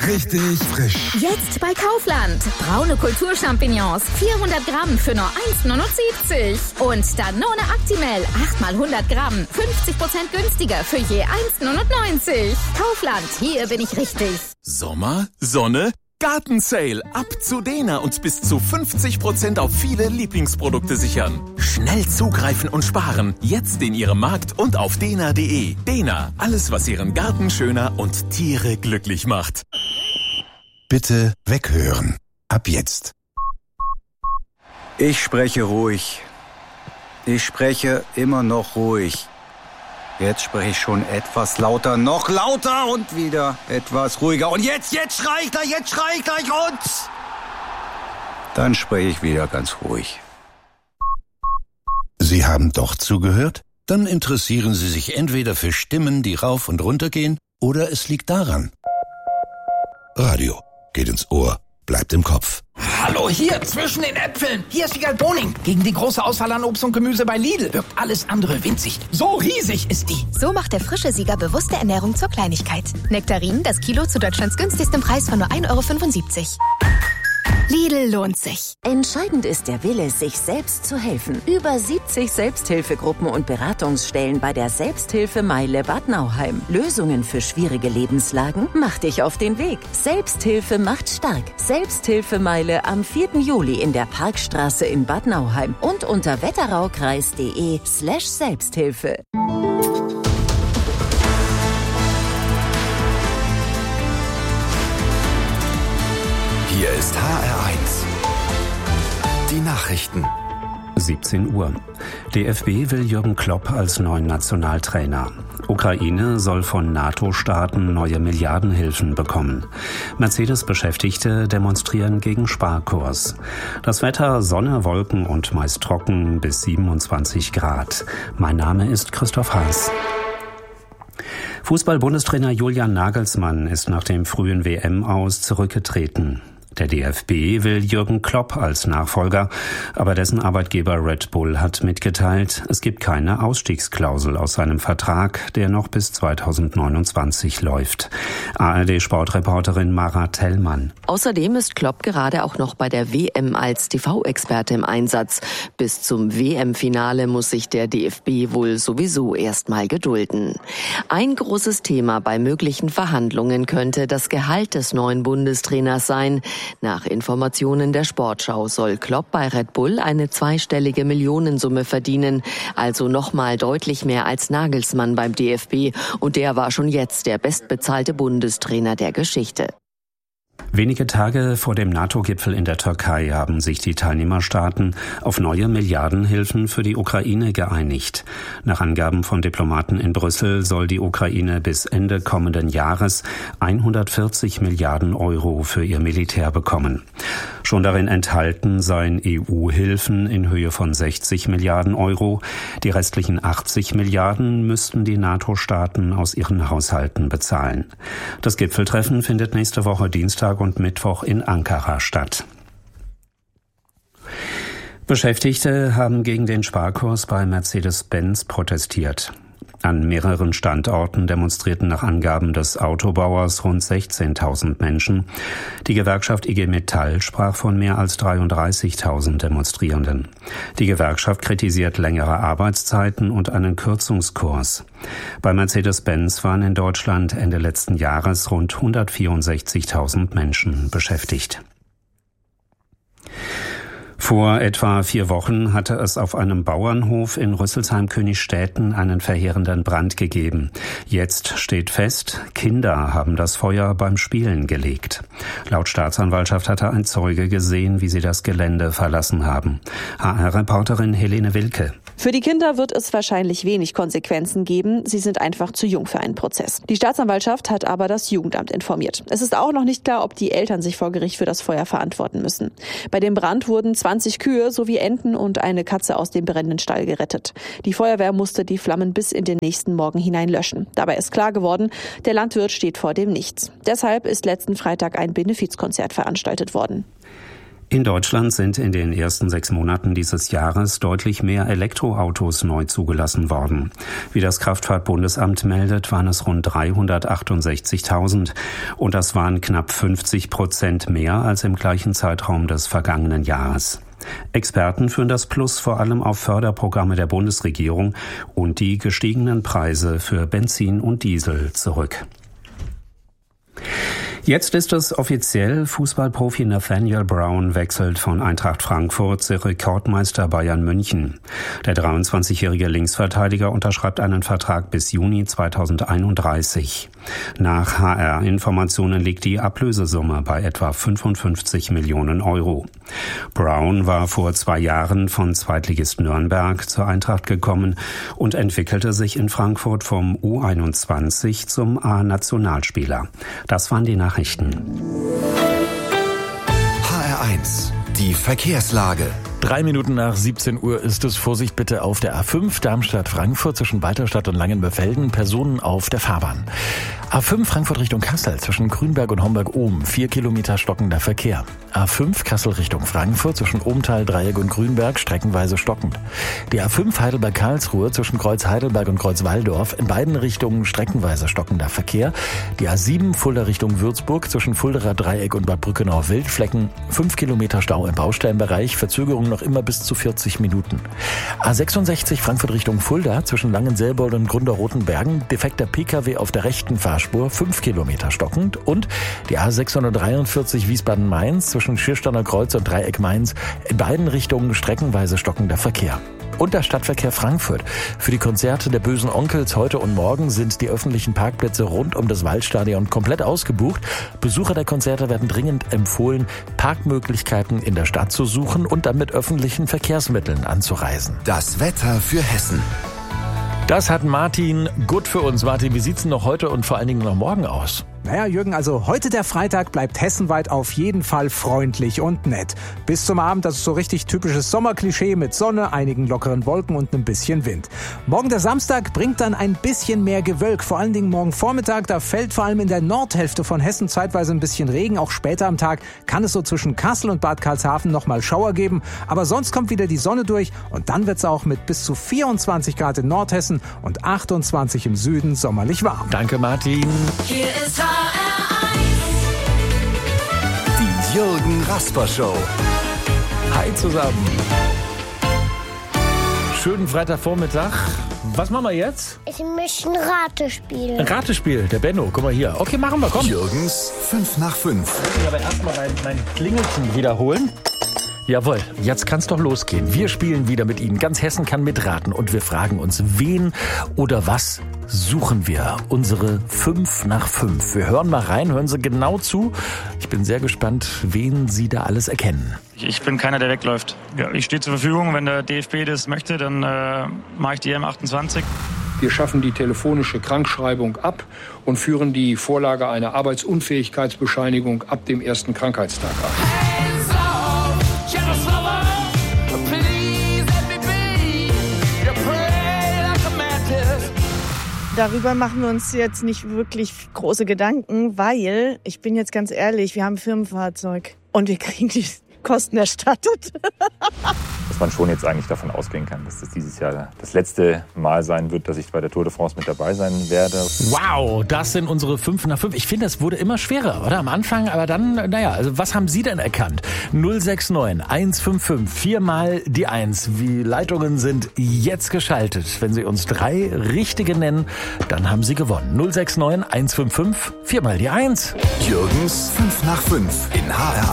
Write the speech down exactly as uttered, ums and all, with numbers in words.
richtig frisch. Jetzt bei Kaufland. Braune Kulturchampignons, vierhundert Gramm für nur eins Komma neunundsiebzig. Und Danone Actimel, acht mal hundert Gramm, fünfzig Prozent günstiger für je eins Komma neunundneunzig. Kaufland, hier bin ich richtig. Sommer, Sonne, Gartensale. Ab zu Dena und bis zu fünfzig Prozent auf viele Lieblingsprodukte sichern. Schnell zugreifen und sparen. Jetzt in Ihrem Markt und auf dena punkt de. Dena, alles was Ihren Garten schöner und Tiere glücklich macht. Bitte weghören. Ab jetzt. Ich spreche ruhig. Ich spreche immer noch ruhig. Jetzt spreche ich schon etwas lauter, noch lauter und wieder etwas ruhiger. Und jetzt, jetzt schrei ich gleich, jetzt schrei ich gleich und... Dann spreche ich wieder ganz ruhig. Sie haben doch zugehört? Dann interessieren Sie sich entweder für Stimmen, die rauf und runter gehen, oder es liegt daran. Radio geht ins Ohr, bleibt im Kopf. Hallo, hier zwischen den Äpfeln. Hier ist die Boning. Gegen die große Auswahl an Obst und Gemüse bei Lidl wirkt alles andere winzig. So riesig ist die. So macht der frische Sieger bewusste Ernährung zur Kleinigkeit. Nektarinen, das Kilo zu Deutschlands günstigstem Preis von nur ein Euro fünfundsiebzig. Lidl lohnt sich. Entscheidend ist der Wille, sich selbst zu helfen. Über siebzig Selbsthilfegruppen und Beratungsstellen bei der Selbsthilfemeile Bad Nauheim. Lösungen für schwierige Lebenslagen? Mach dich auf den Weg. Selbsthilfe macht stark. Selbsthilfemeile am vierten Juli in der Parkstraße in Bad Nauheim und unter wetteraukreis.de slash Selbsthilfe. Hier ist H R eins. Die Nachrichten. siebzehn Uhr. D F B will Jürgen Klopp als neuen Nationaltrainer. Ukraine soll von NATO-Staaten neue Milliardenhilfen bekommen. Mercedes-Beschäftigte demonstrieren gegen Sparkurs. Das Wetter: Sonne, Wolken und meist trocken bis siebenundzwanzig Grad. Mein Name ist Christoph Haas. Fußball-Bundestrainer Julian Nagelsmann ist nach dem frühen W M-Aus zurückgetreten. Der D F B will Jürgen Klopp als Nachfolger, aber dessen Arbeitgeber Red Bull hat mitgeteilt, es gibt keine Ausstiegsklausel aus seinem Vertrag, der noch bis zweitausendneunundzwanzig läuft. A R D-Sportreporterin Mara Tellmann. Außerdem ist Klopp gerade auch noch bei der W M als T V-Experte im Einsatz. Bis zum W M-Finale muss sich der D F B wohl sowieso erstmal gedulden. Ein großes Thema bei möglichen Verhandlungen könnte das Gehalt des neuen Bundestrainers sein. Nach Informationen der Sportschau soll Klopp bei Red Bull eine zweistellige Millionensumme verdienen, also nochmal deutlich mehr als Nagelsmann beim D F B, und der war schon jetzt der bestbezahlte Bundestrainer der Geschichte. Wenige Tage vor dem NATO-Gipfel in der Türkei haben sich die Teilnehmerstaaten auf neue Milliardenhilfen für die Ukraine geeinigt. Nach Angaben von Diplomaten in Brüssel soll die Ukraine bis Ende kommenden Jahres hundertvierzig Milliarden Euro für ihr Militär bekommen. Schon darin enthalten seien E U-Hilfen in Höhe von sechzig Milliarden Euro. Die restlichen achtzig Milliarden müssten die NATO-Staaten aus ihren Haushalten bezahlen. Das Gipfeltreffen findet nächste Woche Dienstag und Mittwoch in Ankara statt. Beschäftigte haben gegen den Sparkurs bei Mercedes-Benz protestiert. An mehreren Standorten demonstrierten nach Angaben des Autobauers rund sechzehntausend Menschen. Die Gewerkschaft I G Metall sprach von mehr als dreiunddreißigtausend Demonstrierenden. Die Gewerkschaft kritisiert längere Arbeitszeiten und einen Kürzungskurs. Bei Mercedes-Benz waren in Deutschland Ende letzten Jahres rund hundertvierundsechzigtausend Menschen beschäftigt. Vor etwa vier Wochen hatte es auf einem Bauernhof in Rüsselsheim-Königstädten einen verheerenden Brand gegeben. Jetzt steht fest, Kinder haben das Feuer beim Spielen gelegt. Laut Staatsanwaltschaft hatte ein Zeuge gesehen, wie sie das Gelände verlassen haben. H R-Reporterin Helene Wilke. Für die Kinder wird es wahrscheinlich wenig Konsequenzen geben. Sie sind einfach zu jung für einen Prozess. Die Staatsanwaltschaft hat aber das Jugendamt informiert. Es ist auch noch nicht klar, ob die Eltern sich vor Gericht für das Feuer verantworten müssen. Bei dem Brand wurden zwanzig Kühe sowie Enten und eine Katze aus dem brennenden Stall gerettet. Die Feuerwehr musste die Flammen bis in den nächsten Morgen hinein löschen. Dabei ist klar geworden, der Landwirt steht vor dem Nichts. Deshalb ist letzten Freitag ein Benefizkonzert veranstaltet worden. In Deutschland sind in den ersten sechs Monaten dieses Jahres deutlich mehr Elektroautos neu zugelassen worden. Wie das Kraftfahrtbundesamt meldet, waren es rund dreihundertachtundsechzigtausend und das waren knapp fünfzig Prozent mehr als im gleichen Zeitraum des vergangenen Jahres. Experten führen das Plus vor allem auf Förderprogramme der Bundesregierung und die gestiegenen Preise für Benzin und Diesel zurück. Jetzt ist es offiziell, Fußballprofi Nathaniel Brown wechselt von Eintracht Frankfurt zu Rekordmeister Bayern München. Der dreiundzwanzigjährige Linksverteidiger unterschreibt einen Vertrag bis Juni zweitausendeinunddreißig. Nach H R-Informationen liegt die Ablösesumme bei etwa fünfundfünfzig Millionen Euro. Brown war vor zwei Jahren von Zweitligist Nürnberg zur Eintracht gekommen und entwickelte sich in Frankfurt vom U einundzwanzig zum A-Nationalspieler. Das waren die Nachrichten. H R eins, die Verkehrslage. Drei Minuten nach siebzehn Uhr ist es. Vorsicht bitte auf der A fünf Darmstadt-Frankfurt zwischen Balterstadt und Langenbefelden. Personen auf der Fahrbahn. A fünf Frankfurt Richtung Kassel zwischen Grünberg und Homberg-Ohm. Vier Kilometer stockender Verkehr. A fünf Kassel Richtung Frankfurt zwischen Ohmtal, Dreieck und Grünberg streckenweise stockend. Die A fünf Heidelberg-Karlsruhe zwischen Kreuz Heidelberg und Kreuz Walldorf. In beiden Richtungen streckenweise stockender Verkehr. Die A sieben Fulda Richtung Würzburg zwischen Fulderer Dreieck und Bad Brückenau Wildflecken. Fünf Kilometer Stau im Baustellenbereich. Verzögerung noch immer bis zu vierzig Minuten. A sechsundsechzig Frankfurt Richtung Fulda zwischen Langenselbold und Grunder-Rotenbergen. Defekter Pkw auf der rechten Fahrspur. Fünf Kilometer stockend. Und die A sechshundertdreiundvierzig Wiesbaden-Mainz zwischen Schiersteiner Kreuz und Dreieck Mainz. In beiden Richtungen streckenweise stockender Verkehr. Und der Stadtverkehr Frankfurt. Für die Konzerte der Bösen Onkels heute und morgen sind die öffentlichen Parkplätze rund um das Waldstadion komplett ausgebucht. Besucher der Konzerte werden dringend empfohlen, Parkmöglichkeiten in der Stadt zu suchen und dann mit öffentlichen Verkehrsmitteln anzureisen. Das Wetter für Hessen. Das hat Martin gut für uns. Martin, wie sieht's denn noch heute und vor allen Dingen noch morgen aus? Naja, Jürgen, also heute der Freitag bleibt hessenweit auf jeden Fall freundlich und nett. Bis zum Abend, das ist so richtig typisches Sommerklischee mit Sonne, einigen lockeren Wolken und einem bisschen Wind. Morgen der Samstag bringt dann ein bisschen mehr Gewölk. Vor allen Dingen morgen Vormittag, da fällt vor allem in der Nordhälfte von Hessen zeitweise ein bisschen Regen. Auch später am Tag kann es so zwischen Kassel und Bad Karlshafen nochmal Schauer geben. Aber sonst kommt wieder die Sonne durch und dann wird's auch mit bis zu vierundzwanzig Grad in Nordhessen und achtundzwanzig im Süden sommerlich warm. Danke, Martin. Hier ist H R eins. Die Jürgen Rasper Show. Hi zusammen. Schönen Freitagvormittag. Was machen wir jetzt? Ich möchte ein Ratespiel. Ein Ratespiel, der Benno. Guck mal hier. Okay, machen wir, komm. Jürgens fünf nach fünf. Ich will aber erstmal mein, mein Klingelchen wiederholen. Jawohl, jetzt kann's doch losgehen. Wir spielen wieder mit Ihnen. Ganz Hessen kann mitraten und wir fragen uns, wen oder was suchen wir? Unsere fünf nach fünf. Wir hören mal rein, hören Sie genau zu. Ich bin sehr gespannt, wen Sie da alles erkennen. Ich bin keiner, der wegläuft. Ja, ich stehe zur Verfügung. Wenn der D F B das möchte, dann äh, mache ich die M achtundzwanzig. Wir schaffen die telefonische Krankschreibung ab und führen die Vorlage einer Arbeitsunfähigkeitsbescheinigung ab dem ersten Krankheitstag ein. Darüber machen wir uns jetzt nicht wirklich große Gedanken, weil, ich bin jetzt ganz ehrlich, wir haben ein Firmenfahrzeug und wir kriegen die Kosten erstattet. Dass man schon jetzt eigentlich davon ausgehen kann, dass das dieses Jahr das letzte Mal sein wird, dass ich bei der Tour de France mit dabei sein werde. Wow, das sind unsere fünf nach fünf. Ich finde, das wurde immer schwerer, oder? Am Anfang, aber dann, naja, also was haben Sie denn erkannt? null sechs neun eins fünf fünf, viermal die eins. Die Leitungen sind jetzt geschaltet. Wenn Sie uns drei richtige nennen, dann haben Sie gewonnen. null sechs neun eins fünf fünf, viermal die eins. Jürgens fünf nach fünf in H R